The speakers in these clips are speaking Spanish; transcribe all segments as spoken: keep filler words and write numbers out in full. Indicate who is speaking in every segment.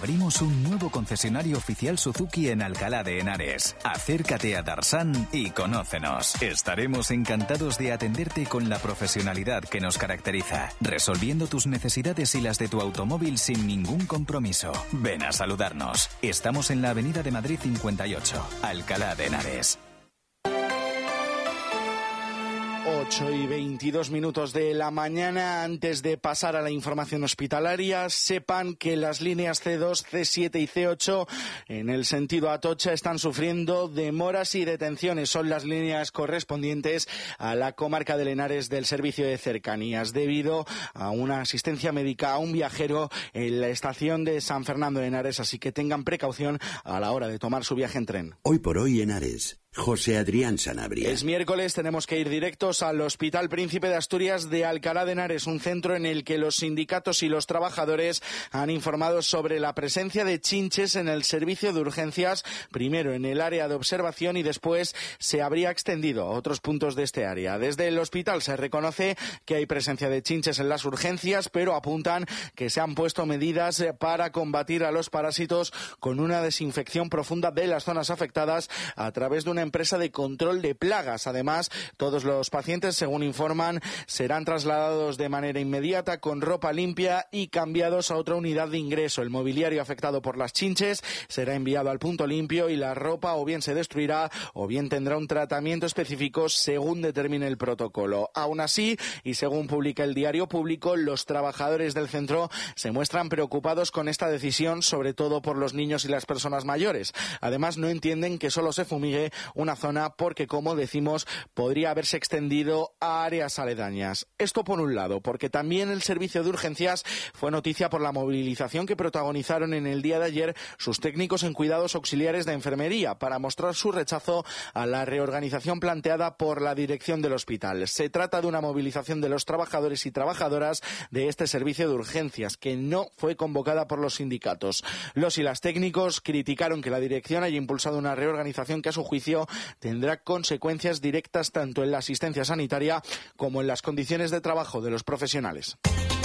Speaker 1: abrimos un nuevo concesionario oficial Suzuki en Alcalá de Henares. Acércate a Darsan y conócenos. Estaremos encantados de atenderte con la profesionalidad que nos caracteriza, resolviendo tus necesidades y las de tu automóvil sin ningún compromiso. Ven a saludarnos. Estamos en la Avenida de Madrid cincuenta y ocho, Alcalá de Henares.
Speaker 2: ocho y veintidós minutos de la mañana. Antes de pasar a la información hospitalaria, sepan que las líneas ce dos, ce siete y ce ocho en el sentido Atocha están sufriendo demoras y detenciones. Son las líneas correspondientes a la comarca de Henares del servicio de cercanías, debido a una asistencia médica a un viajero en la estación de San Fernando de Henares, así que tengan precaución a la hora de tomar su viaje en tren.
Speaker 3: Hoy por hoy Henares. José Adrián Sanabria.
Speaker 2: Es miércoles, tenemos que ir directos al Hospital Príncipe de Asturias de Alcalá de Henares, un centro en el que los sindicatos y los trabajadores han informado sobre la presencia de chinches en el servicio de urgencias, primero en el área de observación y después se habría extendido a otros puntos de este área. Desde el hospital se reconoce que hay presencia de chinches en las urgencias, pero apuntan que se han puesto medidas para combatir a los parásitos con una desinfección profunda de las zonas afectadas a través de una empresa de control de plagas. Además, todos los pacientes, según informan, serán trasladados de manera inmediata con ropa limpia y cambiados a otra unidad de ingreso. El mobiliario afectado por las chinches será enviado al punto limpio y la ropa o bien se destruirá o bien tendrá un tratamiento específico según determine el protocolo. Aún así, y según publica el Diario Público, los trabajadores del centro se muestran preocupados con esta decisión, sobre todo por los niños y las personas mayores. Además, no entienden que solo se fumigue una zona porque, como decimos, podría haberse extendido a áreas aledañas. Esto por un lado, porque también el servicio de urgencias fue noticia por la movilización que protagonizaron en el día de ayer sus técnicos en cuidados auxiliares de enfermería para mostrar su rechazo a la reorganización planteada por la dirección del hospital. Se trata de una movilización de los trabajadores y trabajadoras de este servicio de urgencias que no fue convocada por los sindicatos. Los y las técnicos criticaron que la dirección haya impulsado una reorganización que a su juicio tendrá consecuencias directas tanto en la asistencia sanitaria como en las condiciones de trabajo de los profesionales.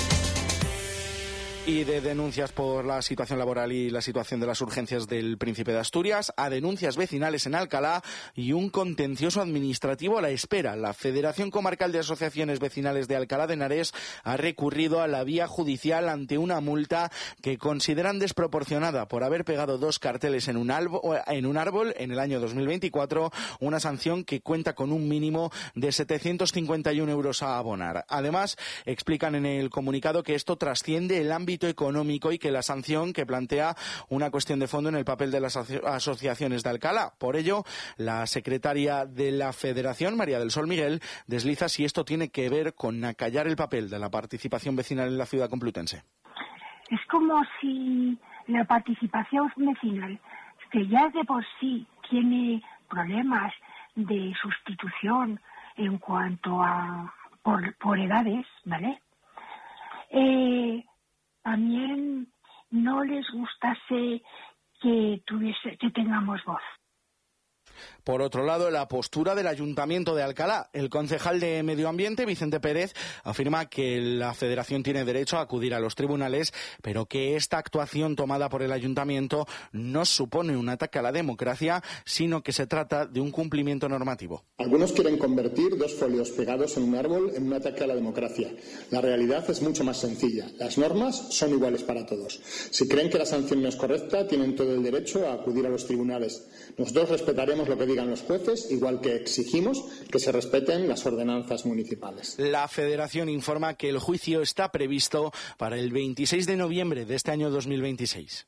Speaker 2: Y de denuncias por la situación laboral y la situación de las urgencias del Príncipe de Asturias a denuncias vecinales en Alcalá y un contencioso administrativo a la espera. La Federación Comarcal de Asociaciones Vecinales de Alcalá de Henares ha recurrido a la vía judicial ante una multa que consideran desproporcionada por haber pegado dos carteles en un, árbol, en un árbol en el año dos mil veinticuatro, una sanción que cuenta con un mínimo de setecientos cincuenta y uno euros a abonar. Además, explican en el comunicado que esto trasciende el ámbito económico y que la sanción que plantea una cuestión de fondo en el papel de las aso- asociaciones de Alcalá. Por ello, la secretaria de la Federación, María del Sol Miguel, desliza si esto tiene que ver con acallar el papel de la participación vecinal en la ciudad complutense.
Speaker 4: Es como si la participación vecinal, que ya de por sí tiene problemas de sustitución en cuanto a por, por edades, ¿vale? Eh, también no les gustase que tuviese, que tengamos voz.
Speaker 2: Por otro lado, la postura del Ayuntamiento de Alcalá. El concejal de Medio Ambiente, Vicente Pérez, afirma que la Federación tiene derecho a acudir a los tribunales, pero que esta actuación tomada por el Ayuntamiento no supone un ataque a la democracia, sino que se trata de un cumplimiento normativo.
Speaker 5: Algunos quieren convertir dos folios pegados en un árbol en un ataque a la democracia. La realidad es mucho más sencilla. Las normas son iguales para todos. Si creen que la sanción no es correcta, tienen todo el derecho a acudir a los tribunales. Nosotros respetaremos lo que digan los jueces, igual que exigimos que se respeten las ordenanzas municipales.
Speaker 2: La Federación informa que el juicio está previsto para el veintiséis de noviembre de este año dos mil veintiséis.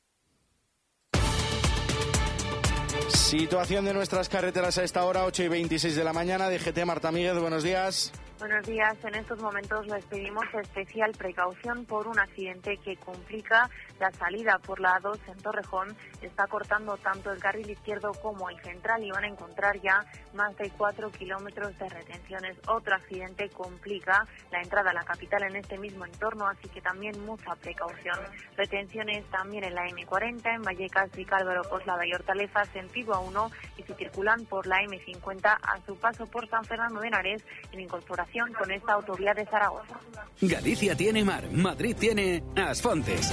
Speaker 2: Situación de nuestras carreteras a esta hora, ocho y veintiséis de la mañana. D G T, Marta Míguez, buenos días.
Speaker 6: Buenos días. En estos momentos les pedimos especial precaución por un accidente que complica la salida por la A dos en Torrejón. Está cortando tanto el carril izquierdo como el central y van a encontrar ya más de cuatro kilómetros de retenciones. Otro accidente complica la entrada a la capital en este mismo entorno, así que también mucha precaución. Retenciones también en la eme cuarenta, en Vallecas, Vicálvaro, Coslada y Hortaleza, sentido A uno, y si circulan por la eme cincuenta a su paso por San Fernando de Henares, en incorporación con esta autovía de Zaragoza.
Speaker 1: Galicia tiene mar, Madrid tiene Asfontes.